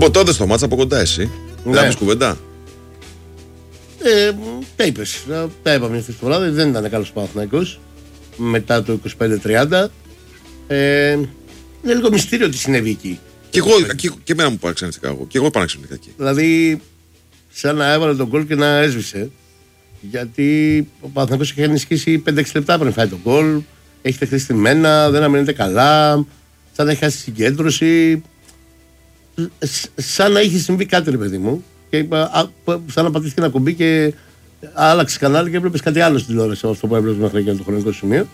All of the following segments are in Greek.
Από τότε στο μάτσα από κοντά εσύ. Δεν άκουσες κουβέντα. Τα είπες. Τα είπαμε αυτή τη βράδυ. Δεν ήταν καλός Παναθηναϊκός. Μετά το 25-30. Είναι λίγο μυστήριο τι συνέβη εκεί. Και εμένα μου παραξενευτικά εγώ. Και εγώ παραξενευτικά εκεί. Δηλαδή, σαν να έβαλε τον γκολ και να έσβησε. Γιατί ο Παναθηναϊκός είχε ενισχύσει 5-6 λεπτά πριν φάει τον γκολ. Έχει τεχνεί στη μένα, δεν αμήνεται καλά. Σαν να έχει χάσει συγκέντρωση. Σαν να είχε συμβεί κάτι, ρε παιδί μου. Και σαν να πατήθηκε ένα κουμπί και άλλαξε κανάλι και έβλεπε κάτι άλλο στην τηλεόραση. Αυτό που έβλεπε μέχρι εκείνο το χρονικό σημείο.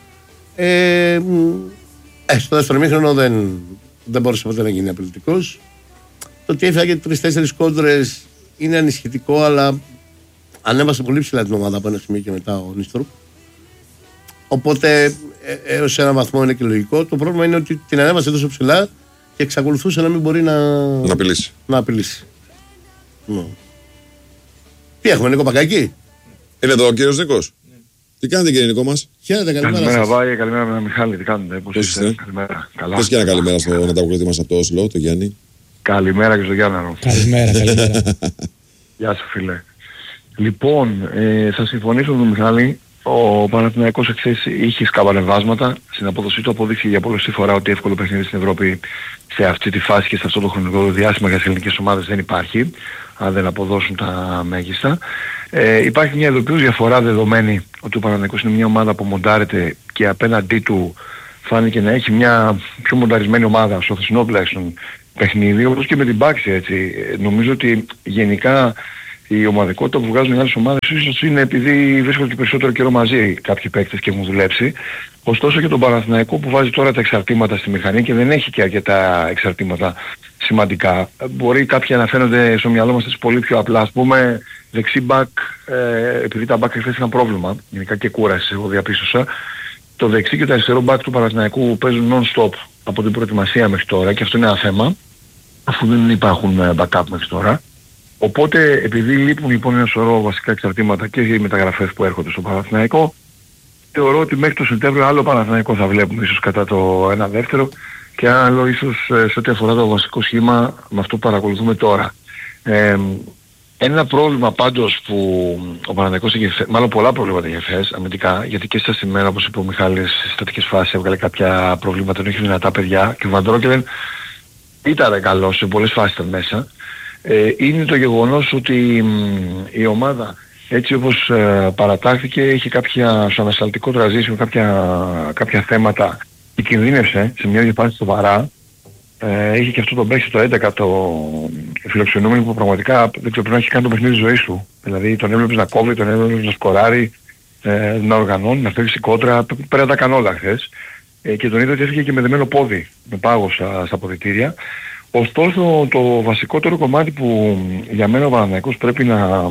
Στο δεύτερο ημίχρονο δεν μπορούσε ποτέ να γίνει απειλητικός. Το ότι έφαγε 3-4 κόντρες είναι ανησυχητικό, αλλά ανέβασε πολύ ψηλά την ομάδα από ένα σημείο και μετά ο Νίστροπ. Οπότε έως ένα βαθμό είναι και λογικό. Το πρόβλημα είναι ότι την ανέβασε τόσο ψηλά και εξακολουθούσε να μην μπορεί να απειλήσει. Τι έχουμε, Νίκο Πακάκη? Είναι εδώ ο κύριος Νίκος. Τι κάνετε, κύριε Νίκο μας? Χαίρετε, καλημέρα. Καλημέρα, Μιχάλη, τι κάνετε? Πώς είστε? Καλημέρα. Πες και ένα καλημέρα στον ανταποκριτή μας από το Όσλο, το Γιάννη. Καλημέρα και στο Γιάνναρο. Καλημέρα. Γεια σου, φίλε. Λοιπόν, θα συμφωνήσω με τον Μιχάλη. Ο Παναθηναϊκός εχθές είχε σκαμπανεβάσματα. Στην απόδοσή του αποδείχθηκε για πολλή φορά ότι εύκολο παιχνίδι στην Ευρώπη σε αυτή τη φάση και σε αυτό το χρονικό διάστημα για τις ελληνικές ομάδες δεν υπάρχει, αν δεν αποδώσουν τα μέγιστα. Υπάρχει μια ειδοποιούς διαφορά δεδομένη ότι ο Παναθηναϊκός είναι μια ομάδα που μοντάρεται και απέναντί του φάνηκε να έχει μια πιο μονταρισμένη ομάδα στο χθεσινό τουλάχιστον παιχνίδι, όπως και με την Πάξη, έτσι. Νομίζω ότι γενικά η ομαδικότητα που βγάζουν οι άλλες ομάδες ίσως είναι επειδή βρίσκονται και περισσότερο καιρό μαζί κάποιοι παίκτες και έχουν δουλέψει. Ωστόσο και τον Παναθηναϊκό που βάζει τώρα τα εξαρτήματα στη μηχανή και δεν έχει και αρκετά εξαρτήματα σημαντικά. Μπορεί κάποιοι να φαίνονται στο μυαλό μας πολύ πιο απλά. Ας πούμε δεξί μπακ, επειδή τα μπακ χθες είχαν πρόβλημα, γενικά και κούραση εγώ διαπίστωσα, το δεξί και το αριστερό μπακ του Παναθηναϊκού παίζουν non-stop από την προετοιμασία μέχρι τώρα και αυτό είναι ένα θέμα, αφού δεν υπάρχουν backup μέχρι τώρα. Οπότε επειδή λείπουν λοιπόν ένα σωρό βασικά εξαρτήματα και οι μεταγραφές που έρχονται στο Παναθηναϊκό, θεωρώ ότι μέχρι το Σεπτέμβριο άλλο Παναθηναϊκό θα βλέπουμε ίσως κατά το 1/2 και άλλο ίσως σε ό,τι αφορά το βασικό σχήμα με αυτό που παρακολουθούμε τώρα. Ένα πρόβλημα πάντως που ο Παναθηναϊκός είχε, μάλλον πολλά προβλήματα είχε χθες αμυντικά, γιατί και στα σημεία όπως είπε ο Μιχάλης στις στατικές φάσεις έβγαλε κάποια προβλήματα, ενώ είχε δυνατά παιδιά και ο Βαντρόκελεν ήταν καλός, σε πολλές φάσεις ήταν μέσα. Είναι το γεγονός ότι η ομάδα έτσι όπως παρατάχθηκε είχε στο ανασταλτικό τραζίσιο κάποια θέματα και κινδύνευσε σε μια διαφάση σοβαρά. Είχε και αυτό το παίξει το 11 το φιλοξενούμενο που πραγματικά δεν ξέρω πρέπει να έχει κάνει το παιχνίδι της ζωής του. Δηλαδή τον έβλεπες να κόβει, τον έβλεπες να σκοράρει, να οργανώνει, να φεύγει στην κόντρα, πρέπει να τα κάνει όλα χθες. Και τον είδα ότι έφυγε και με δεμένο πόδι, με πάγος στα αποδυτήρια. Ωστόσο το βασικότερο κομμάτι που για μένα ο Παναθηναϊκός πρέπει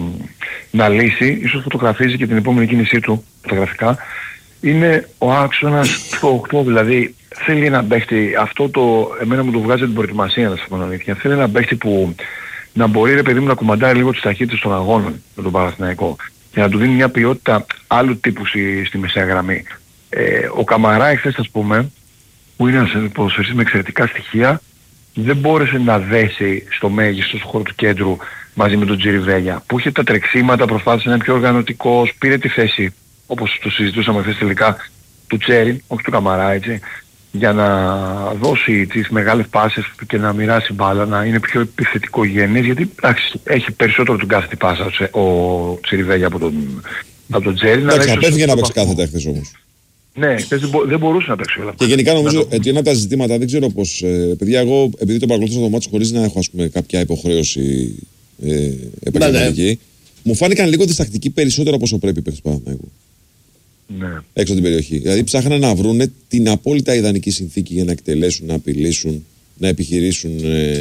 να λύσει, ίσως φωτογραφίζει και την επόμενη κίνησή του φωτογραφικά, είναι ο άξονας του 8, δηλαδή θέλει ένα παίχτη, αυτό εμένα μου το βγάζει την προετοιμασία να σας πω αλήθεια, θέλει ένα παίχτη που να μπορεί ρε παιδί μου να κουμαντάει λίγο τις ταχύτητες των αγώνων με τον Παναθηναϊκό και να του δίνει μια ποιότητα άλλου τύπου στη μεσαία γραμμή. Ο Καμαρά εχθές ας πούμε, που είναι ένας ποδοσφαιριστής με εξαιρετικά στοιχεία, δεν μπόρεσε να δέσει στο μέγιστο στο χώρο του κέντρου μαζί με τον Τζιριβέλια που είχε τα τρεξίματα, προσπάθησε να είναι πιο οργανωτικός, πήρε τη θέση όπως το συζητούσαμε χθες τελικά του Τσέριν, όχι του Καμαρά έτσι, για να δώσει τις μεγάλες πάσες και να μοιράσει μπάλα, να είναι πιο επιθετικογενής, γιατί έχει περισσότερο τον κάθετη πάσα ο Τζιριβέλια από τον Τσέριν. Εντάξει, απέφυγε να παίξει κάθετα χθες όμως. Ναι, δεν μπορούσε να παίξει όλα. Και γενικά νομίζω ότι ένα από τα ζητήματα δεν ξέρω πώς. Παιδιά, εγώ επειδή το παρακολουθούσα το μάτσο χωρίς να έχω ας πούμε, κάποια υποχρέωση επαγγελματική, μου φάνηκαν λίγο διστακτικοί περισσότερο από όσο πρέπει οι παίκτες του Παναθηναϊκού. Ναι. Έξω από την περιοχή. Δηλαδή ψάχναν να βρουν την απόλυτα ιδανική συνθήκη για να εκτελέσουν, να απειλήσουν, να επιχειρήσουν.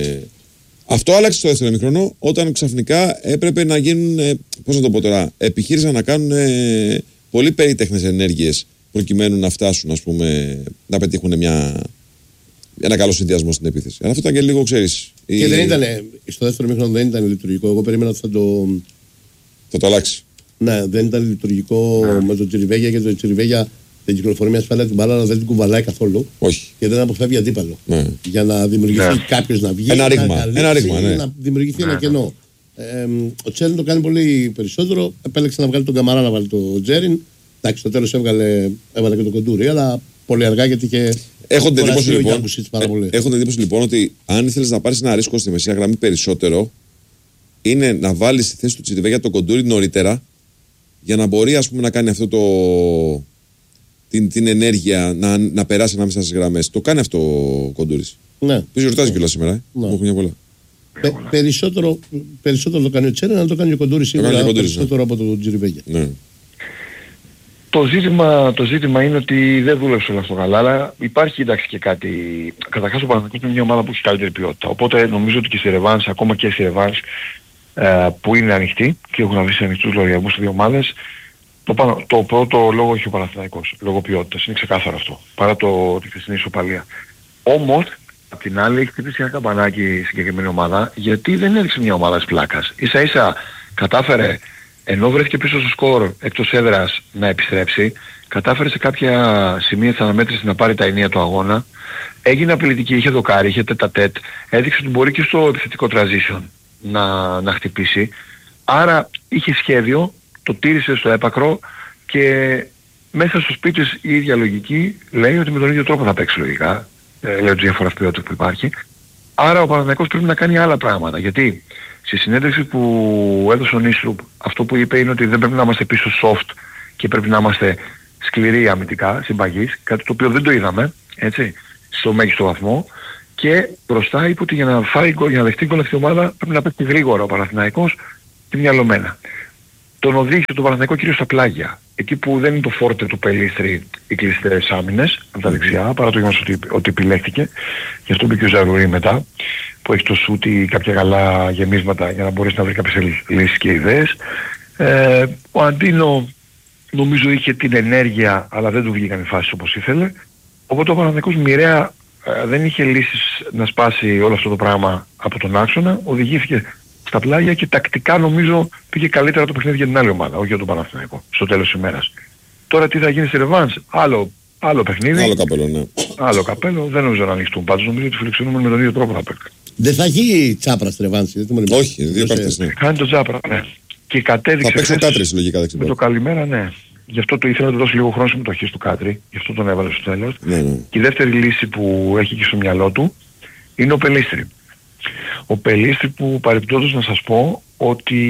Αυτό άλλαξε στο δεύτερο ημίχρονο όταν ξαφνικά έπρεπε να γίνουν. Πώς να το πω τώρα, επιχείρησαν να κάνουν πολύ περίτεχνες ενέργειες προκειμένου να φτάσουν, ας πούμε, να πετύχουν ένα καλό συνδυασμό στην επίθεση. Αλλά αυτό ήταν και λίγο, ξέρεις. Και δεν ήταν, στο δεύτερο μήχρονο δεν ήταν λειτουργικό. Εγώ περίμενα ότι θα το αλλάξει. Ναι, δεν ήταν λειτουργικό με τον Τσιριβέγια και το Τσιριβέγια Δεν κυκλοφορεί μια ασφάλεια την μπάλα, αλλά δεν την κουβαλάει καθόλου. Όχι. Και δεν αποφεύγει αντίπαλο. Ναι. Για να δημιουργηθεί κάποιος να βγει. Ένα ρήγμα. Ναι. Να δημιουργηθεί ένα κενό. Ο Τσέριν το κάνει πολύ περισσότερο. Επέλεξε να βγάλει τον Καμαρά να βάλει τον Τζέριν. Εντάξει, στο τέλος έβαλε και τον Κοντούρι, αλλά πολύ αργά γιατί είχε. Έχω την εντύπωση λοιπόν ότι αν ήθελες να πάρεις ένα ρίσκο στη μεσαία γραμμή περισσότερο, είναι να βάλεις στη θέση του Τσιριβέγια τον Κοντούρι νωρίτερα για να μπορεί ας πούμε να κάνει αυτό την ενέργεια να περάσει ανάμεσα στις γραμμές. Το κάνει αυτό ο Κοντούρης. Ναι. Ποιος γιορτάζει κιόλας σήμερα. Μου έχουν πολλά. Περισσότερο το κάνει ο Τσέριν, αλλά το κάνει ο Κοντούρης σίγουρα περισσότερο από τον Τσιριβέγια. Ναι. Το ζήτημα είναι ότι δεν δούλεψε όλο αυτό καλά, αλλά υπάρχει εντάξει και κάτι. Καταρχάς ο Παναθηναϊκός είναι μια ομάδα που έχει καλύτερη ποιότητα. Οπότε νομίζω ότι και στη ρεβάνς, ακόμα και στη ρεβάνς που είναι ανοιχτή και έχουν αφήσει ανοιχτούς λογαριασμούς σε δύο ομάδες, το πρώτο λόγο έχει ο Παναθηναϊκός, λόγω ποιότητας. Είναι ξεκάθαρο αυτό, παρά τη χθεσινή ισοπαλία. Όμως, απ' την άλλη έχει χτυπήσει ένα καμπανάκι η συγκεκριμένη ομάδα, γιατί δεν έδειξε μια ομάδα της πλάκας. Ίσα ίσα κατάφερε, ενώ βρέθηκε πίσω στο σκορ εκτός έδρας να επιστρέψει, κατάφερε σε κάποια σημεία της αναμέτρησης να πάρει τα ενία του αγώνα, έγινε απειλητική, είχε δοκάρι, είχε τέτα-τέτ, έδειξε ότι μπορεί και στο επιθετικό transition να χτυπήσει. Άρα είχε σχέδιο, το τήρησε στο έπακρο και μέσα στο σπίτι της η ίδια λογική λέει ότι με τον ίδιο τρόπο θα παίξει λογικά, λέω τη διαφορά ποιότητα που υπάρχει. Άρα ο Παναθηναϊκός πρέπει να κάνει άλλα πράγματα, γιατί στη συνέντευξη που έδωσε ο Νίστρουπ αυτό που είπε είναι ότι δεν πρέπει να είμαστε πίσω soft και πρέπει να είμαστε σκληροί αμυντικά, συμπαγείς, κάτι το οποίο δεν το είδαμε, έτσι, στο μέγιστο βαθμό. Και μπροστά είπε ότι για να δεχτεί γκολ αυτή η ομάδα πρέπει να παίξει γρήγορα ο Παναθηναϊκός και μυαλωμένα. Τον οδήγησε τον Παναθηναϊκό κυρίως στα πλάγια. Εκεί που δεν είναι το φόρτε του Πελίστρη οι κλειστές άμυνες από τα δεξιά, παρά το γεγονός ότι επιλέχθηκε. Γι' αυτό μπήκε ο Ζαρουρί μετά, που έχει το σούτι κάποια καλά γεμίσματα για να μπορέσει να βρει κάποιες λύσεις και ιδέες. Ο Αντίνο νομίζω είχε την ενέργεια, αλλά δεν του βγήκαν οι φάσεις όπως ήθελε. Οπότε ο Παναθηναϊκός μοιραία δεν είχε λύσεις να σπάσει όλο αυτό το πράγμα από τον άξονα. Οδηγήθηκε στα πλάγια και τακτικά νομίζω πήγε καλύτερα το παιχνίδι για την άλλη ομάδα, όχι για τον Παναθηναϊκό, στο τέλος της ημέρας. Τώρα τι θα γίνει στη ρεβάνς, άλλο παιχνίδι. Άλλο καπέλο, ναι. Άλλο καπέλο, δεν νομίζω να ανοιχτούν. Πάντως νομίζω ότι φιλοξενούμε με τον ίδιο τρόπο θα παίξει. Δεν θα γίνει Τσάπρα στη ρεβάνς. Όχι, δύο κάρτες, ναι. Κάνει τον Τσάπρα, ναι. Και κατέδειξε. Θα παίξει ο Κάτρης λογικά δεξιμπάκ. Με το καλημέρα, ναι. Γι' αυτό το ήθελα να του δώσει λίγο χρόνο συμμετοχή του Κάτρη, γι' αυτό τον έβαλε στο τέλος. Ναι. Και η δεύτερη λύση που έχει και στο μυαλό του είναι ο Πελίστρη. Ο Πελίστρη που παρεπτόντως να σας πω ότι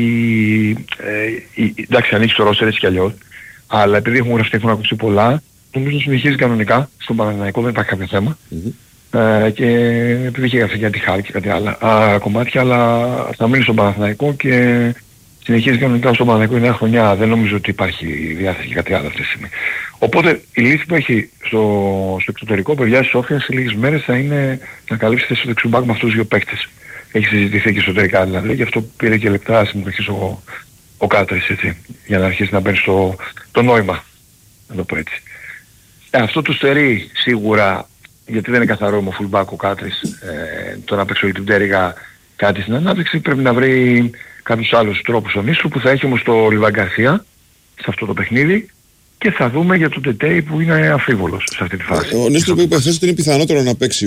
εντάξει ανοίξει το ρόστερ έτσι κι αλλιώς, αλλά επειδή έχουν γραφτεί, έχουν ακουστεί πολλά, νομίζω συνεχίζει κανονικά στον Παναθηναϊκό, δεν υπάρχει κάποιο θέμα. Και επειδή είχε γραφτεί για τη Χάλ και κάτι άλλα κομμάτια, αλλά θα μείνει στον Παναθηναϊκό και συνεχίζει κανονικά στον Παναθηναϊκό η νέα χρονιά. Δεν νομίζω ότι υπάρχει διάθεση για κάτι άλλο αυτή τη στιγμή. Οπότε η λύση που έχει στο εξωτερικό, παιδιά, στη Σόφια σε λίγες μέρες θα είναι να καλύψει θέση του δεξιμπάκ με αυτούς τους δύο παίκτες. Έχει συζητηθεί και εσωτερικά δηλαδή, γι' αυτό πήρε και λεπτά συμμετοχής ο Κάτρης, έτσι, για να αρχίσει να μπαίνει στο νόημα, να το πω έτσι. Αυτό του στερεί σίγουρα, γιατί δεν είναι καθαρό με ο fullback ο Κάτρης, το να παίξει όλη την πτέρυγα κάτι στην ανάπτυξη, πρέπει να βρει κάποιους άλλους τρόπους ο Νίστρου, που θα έχει όμως το Λιβάν Γκαρσία σε αυτό το παιχνίδι. Και θα δούμε για τον Τετέι που είναι αμφίβολος σε αυτή τη φάση. Ο Νίστρο που είπε χθες ότι είναι πιθανότερο να παίξει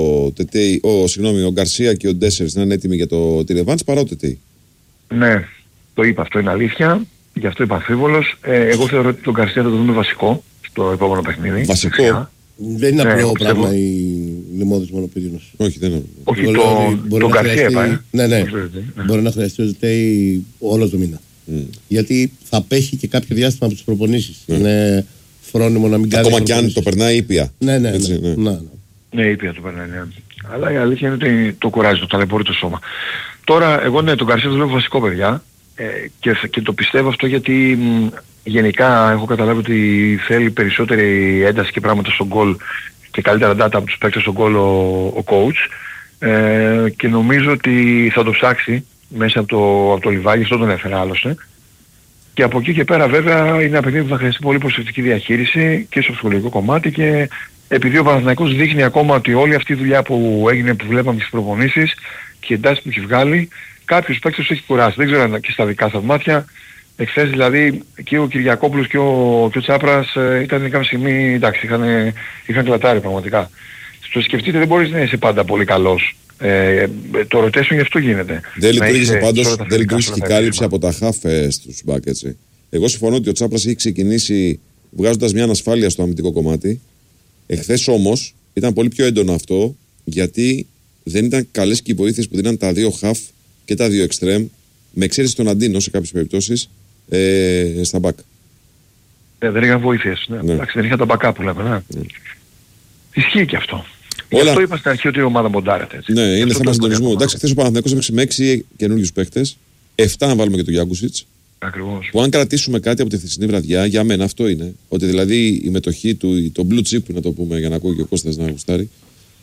ο Γκαρσία και ο Ντέσσερς να είναι έτοιμοι για τη ρεβάνς παρά ο Τετέι. Ναι, το είπα, αυτό είναι αλήθεια. Γι' αυτό είπα αμφίβολος. Εγώ θεωρώ ότι τον Γκαρσία θα το δούμε βασικό στο επόμενο παιχνίδι. Βασικό. Δεν είναι απλό πράγμα η λιμώδης μονοπυρήνος. Όχι, δεν είναι. Όχι, τον Γκαρσία είπα. Ναι. Μπορεί να χρειαστεί ο Τετέι όλο το μήνα. Γιατί θα απέχει και κάποιο διάστημα από τις προπονήσεις. Είναι φρόνιμο να μην κάνει. Ακόμα κι αν το περνάει ήπια. Ναι. Ναι, ήπια το περνάει. Ναι. Αλλά η αλήθεια είναι ότι το κουράζει, το ταλαιπωρεί το σώμα. Τώρα, εγώ ναι, τον Γκαρσία το βλέπω βασικό, παιδιά. Και το πιστεύω αυτό γιατί γενικά έχω καταλάβει ότι θέλει περισσότερη ένταση και πράγματα στον γκολ και καλύτερα data από τους παίκτες στον γκολ ο coach. Και νομίζω ότι θα το ψάξει μέσα από το Λιβάγι, αυτό τον έφερα άλλωστε. Και από εκεί και πέρα βέβαια είναι ένα παιχνίδι που θα χρειαστεί πολύ προσεκτική διαχείριση και στο ψυχολογικό κομμάτι, και επειδή ο Παναθηναϊκός δείχνει ακόμα ότι όλη αυτή η δουλειά που έγινε, που βλέπαμε στις προπονήσεις και οι εντάσεις που έχει βγάλει, κάποιους παίκτες έχει κουράσει. Δεν ξέρω αν και στα δικά σας μάτια Εχθές δηλαδή και ο Κυριακόπουλος και ο Τσάπρας ήταν κάποια στιγμή, εντάξει, είχαν κλατάρει πραγματικά. Στο σκεφτείτε, δεν μπορείς να είσαι πάντα πολύ καλός. Το rotation γι' αυτό γίνεται. Δεν λειτουργήσε πάντως, δεν λειτουργήσε και η κάλυψη από τα χαφ στους μπακ, έτσι. Εγώ συμφωνώ ότι ο Τσάπρας έχει ξεκινήσει βγάζοντας μια ανασφάλεια στο αμυντικό κομμάτι. Εχθές όμως ήταν πολύ πιο έντονο αυτό, γιατί δεν ήταν καλές και οι βοήθειες που δίναν τα δύο χαφ και τα δύο εξτρέμ, με εξαίρεση τον Αντίνο σε κάποιες περιπτώσεις, στα μπακ. Δεν είχαν βοήθειες. Ναι. Εντάξει, δεν είχαν τα backup που λέμε. Ναι. Ισχύει και αυτό. Γι' αυτό είπα στην αρχή ότι η ομάδα μοντάρεται. Έτσι. Ναι, είναι θέμα συντονισμού. Εντάξει, χθες ο Παναθηναϊκός έπαιξε με 6 καινούριους παίχτες, 7 αν βάλουμε και τον Γιάνκουσιτς. Ακριβώς. Που αν κρατήσουμε κάτι από τη χθεσινή βραδιά, για μένα αυτό είναι. Ότι δηλαδή η μετοχή του, το blue chip, να το πούμε για να ακούει και ο Κώστας να γουστάρει,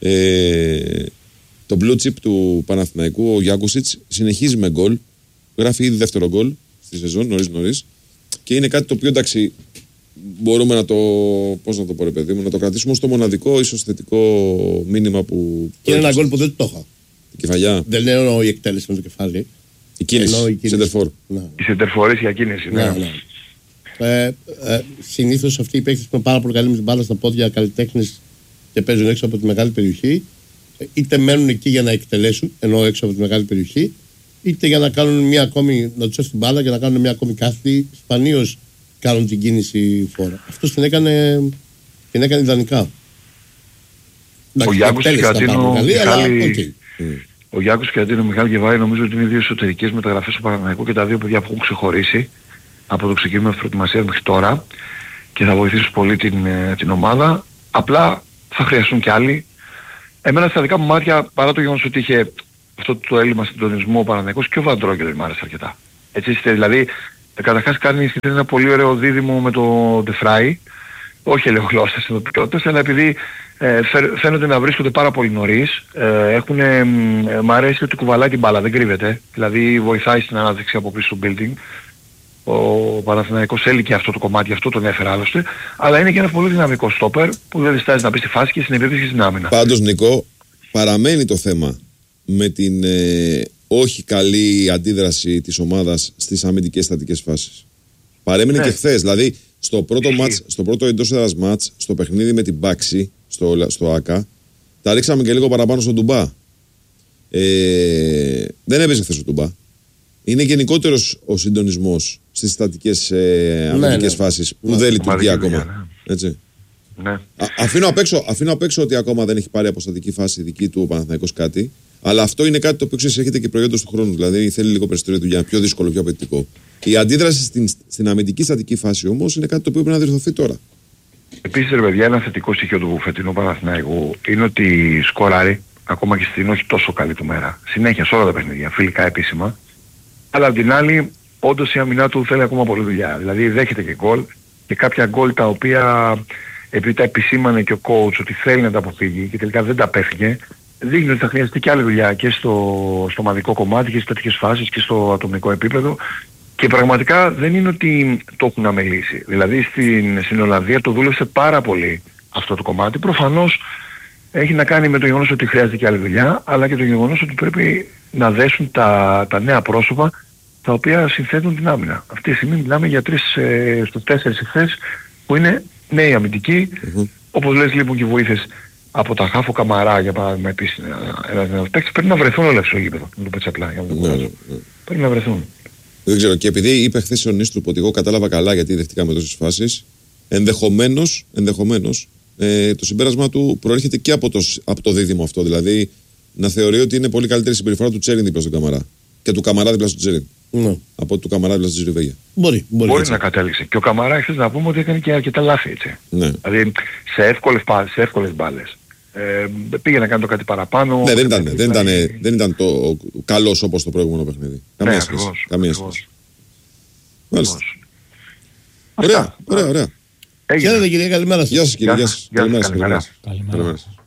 το blue chip του Παναθηναϊκού, ο Γιάνκουσιτς, συνεχίζει με γκολ. Γράφει ήδη δεύτερο γκολ στη σεζόν, νωρίς. Και είναι κάτι το οποίο, εντάξει, μπορούμε να το. Πώς να το πω, ρε παιδί μου, να το κρατήσουμε ως το μοναδικό ίσως θετικό μήνυμα που. Και είναι ένα γκολ που δεν το είχα. Η κεφαλιά. Δεν εννοώ η εκτέλεση με το κεφάλι. Η κίνηση. Σεντερφόρ. Η σεντερφορής για κίνηση. Ναι. Συνήθως αυτοί οι παίκτες που είναι πάρα πολύ καλοί με την μπάλα στα πόδια, καλλιτέχνες και παίζουν έξω από τη μεγάλη περιοχή, είτε μένουν εκεί για να εκτελέσουν, ενώ έξω από τη μεγάλη περιοχή, είτε για να κάνουν μια ακόμη, να τους έρθει την μπάλα και να κάνουν μια ακόμη κάθετη. Σπανίως κάνουν την κίνηση φόρα. Αυτό την έκανε ιδανικά. Ο Γιάνκος και ο Αντίνο ο Γιάνκος και ο Αντίνο Μιχάλη Γεβάη νομίζω ότι είναι δύο εσωτερικές μεταγραφές του Παναθηναϊκού και τα δύο παιδιά που έχουν ξεχωρίσει από το ξεκίνημα της προετοιμασίας μέχρι τώρα και θα βοηθήσουν πολύ την ομάδα. Απλά θα χρειαστούν και άλλοι. Εμένα στα δικά μου μάτια, παρά το γεγονός ότι είχε αυτό το έλλειμμα συντονισμού ο Παναθηναϊκός, και ο Βαντρόγκελ μου άρεσε αρκετά. Έτσι, δηλαδή, καταρχάς κάνει ένα πολύ ωραίο δίδυμο με το Ντεφράι, όχι ελαιογλώσσες ενδοπικότητες, αλλά επειδή φαίνονται να βρίσκονται πάρα πολύ νωρίς, μ' αρέσει ότι κουβαλάει την μπάλα, δεν κρύβεται, δηλαδή βοηθάει στην ανάδειξη από πίσω του building. Ο Παναθηναϊκός έλει αυτό το κομμάτι, αυτό τον έφερε άλλωστε, αλλά είναι και ένα πολύ δυναμικό στόπερ που δεν διστάζει να μπει στη φάση και στην επίθεση και στην άμυνα. Πάντως, Νικό, παραμένει το θέμα με την όχι καλή αντίδραση της ομάδας στις αμυντικές στατικές φάσεις. Παρέμεινε και χθες, δηλαδή στο πρώτο εντός έδρας μάτς, στο παιχνίδι με την Μπάξη, στο ΆΚΑ, τα ρίξαμε και λίγο παραπάνω στον Ντουμπά. Δεν έπαιζε χθες ο Ντουμπά. Είναι γενικότερος ο συντονισμός στις στατικές αμυντικές φάσεις που δεν λειτουργεί ακόμα. Έτσι. Ναι. Αφήνω απ' έξω ότι ακόμα δεν έχει πάρει από στατική φάση δική του ο Παναθηναϊκός κάτι, αλλά αυτό είναι κάτι το οποίο ξέρεις έρχεται και προϊόντος του χρόνου. Δηλαδή θέλει λίγο περισσότερη δουλειά, πιο δύσκολο, πιο απαιτητικό. Η αντίδραση στην αμυντική στατική φάση όμως είναι κάτι το οποίο πρέπει να διορθωθεί τώρα. Επίσης, ρε παιδιά, ένα θετικό στοιχείο του φετινού Παναθηναϊκού είναι ότι σκοράρει ακόμα και στην όχι τόσο καλή του μέρα. Συνέχεια σε όλα τα παιχνίδια, φιλικά επίσημα. Αλλά απ' την άλλη, όντως η αμυνά του θέλει ακόμα πολλή δουλειά. Δηλαδή δέχεται και γκολ και κάποια γκολ τα οποία επειδή τα επισήμανε και ο coach ότι θέλει να τα αποφύγει και τελικά δεν τα απέφυγε, δείχνει ότι θα χρειαστεί και άλλη δουλειά και στο ομαδικό κομμάτι και στις τέτοιες φάσεις και στο ατομικό επίπεδο. Και πραγματικά δεν είναι ότι το έχουν αμελήσει. Δηλαδή στην Ολλανδία το δούλεψε πάρα πολύ αυτό το κομμάτι. Προφανώς έχει να κάνει με το γεγονός ότι χρειάζεται και άλλη δουλειά, αλλά και το γεγονός ότι πρέπει να δέσουν τα νέα πρόσωπα τα οποία συνθέτουν την άμυνα. Αυτή τη στιγμή μιλάμε για 3 στους 4 εχθές που είναι νέοι αμυντικοί. Όπως λες, λείπουν και βοήθειες από τα Χάφο Καμαρά, για παράδειγμα, επίσης ένας παίκτης. Πρέπει να βρεθούν όλα στο γήπεδο. Να το πω έτσι απλά. Πρέπει να βρεθούν. Δεν ξέρω. Και επειδή είπε χθες ο Νίστρου ότι εγώ κατάλαβα καλά γιατί δεχτήκαμε τόσες φάσεις, ενδεχομένως το συμπέρασμα του προέρχεται και από το δίδυμο αυτό. Δηλαδή να θεωρεί ότι είναι πολύ καλύτερη συμπεριφορά του Τσέριν δίπλα στον Καμαρά. Και του Καμαρά δίπλα στον Τσέριν. Ναι. Από του Καμαρά δίπλα στον Τζιριβέγια. Μπορεί να κατέληξε. Και ο Καμαρά έχεις να πούμε ότι έκανε και αρκετά λάθη, έτσι. Ναι. Δηλαδή σε εύκολες μπάλες. Πήγε να κάνει το κάτι παραπάνω. Ναι, δεν ήταν το καλός όπως το προηγούμενο παιχνίδι. Καμία σχέση. Μάλιστα. Ωραία. Χαίρετε κύριε, καλημέρα σας. Γεια σας κύριε. Καλημέρα σας. Καλημέρα σας.